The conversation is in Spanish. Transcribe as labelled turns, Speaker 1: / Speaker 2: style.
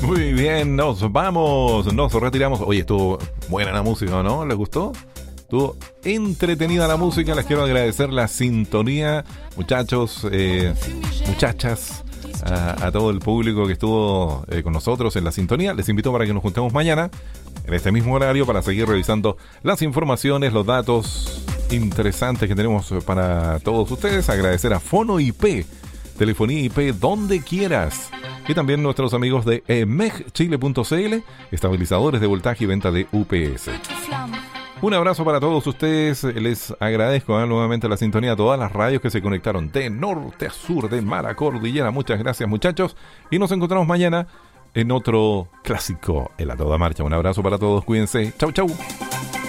Speaker 1: Muy bien, nos vamos, nos retiramos. Oye, estuvo buena la música, ¿no? ¿Les gustó? Estuvo entretenida la música. Les quiero agradecer la sintonía, muchachos, muchachas, a todo el público que estuvo con nosotros en la sintonía. Les invito para que nos juntemos mañana en este mismo horario para seguir revisando las informaciones, los datos interesantes que tenemos para todos ustedes. Agradecer a Fono IP, telefonía IP donde quieras. Y también nuestros amigos de megchile.cl, estabilizadores de voltaje y venta de UPS. Un abrazo para todos ustedes. Les agradezco nuevamente la sintonía a todas las radios que se conectaron de norte a sur, de mar a cordillera. Muchas gracias, muchachos. Y nos encontramos mañana en otro clásico en la Toda Marcha. Un abrazo para todos. Cuídense. Chau, chau.